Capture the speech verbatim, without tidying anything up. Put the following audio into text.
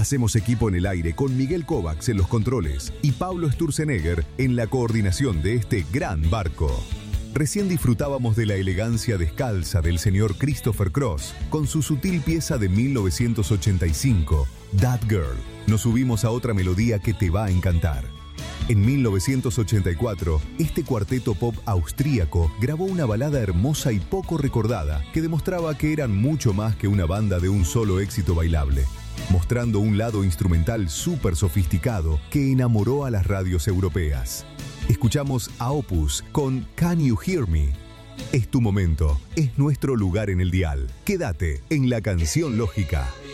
Hacemos equipo en el aire con Miguel Kovacs en los controles y Pablo Sturzenegger en la coordinación de este gran barco. Recién disfrutábamos de la elegancia descalza del señor Christopher Cross con su sutil pieza de mil novecientos ochenta y cinco, That Girl. Nos subimos a otra melodía que te va a encantar. En mil novecientos ochenta y cuatro, este cuarteto pop austríaco grabó una balada hermosa y poco recordada que demostraba que eran mucho más que una banda de un solo éxito bailable, mostrando un lado instrumental súper sofisticado que enamoró a las radios europeas. Escuchamos a Opus con Can You Hear Me. Es tu momento, es nuestro lugar en el dial. Quédate en La Canción Lógica.